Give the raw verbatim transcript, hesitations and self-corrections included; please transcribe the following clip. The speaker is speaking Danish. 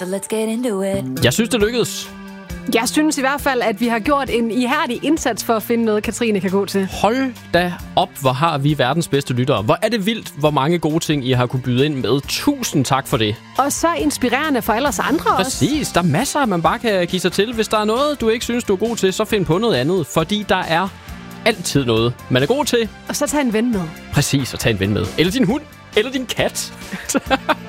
So let's get into it. Jeg synes, det lykkedes. Jeg synes i hvert fald, at vi har gjort en ihærdig indsats for at finde noget, Katrine kan gå til. Hold da op, hvor har vi verdens bedste lyttere. Hvor er det vildt, hvor mange gode ting, I har kunne byde ind med. Tusind tak for det. Og så inspirerende for alle os andre også. Præcis, der er masser, man bare kan give sig til. Hvis der er noget, du ikke synes, du er god til, så find på noget andet. Fordi der er altid noget, man er god til. Og så tag en ven med. Præcis, og tag en ven med. Eller din hund. Eller din kat.